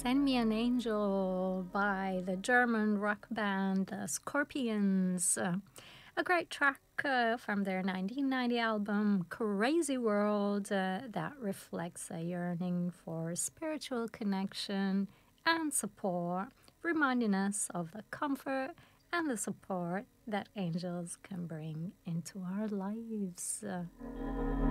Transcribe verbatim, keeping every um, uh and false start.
Send Me an Angel by the German rock band The Scorpions. Uh, a great track uh, from their nineteen ninety album Crazy World uh, that reflects a yearning for spiritual connection and support, reminding us of the comfort and the support that angels can bring into our lives. Uh,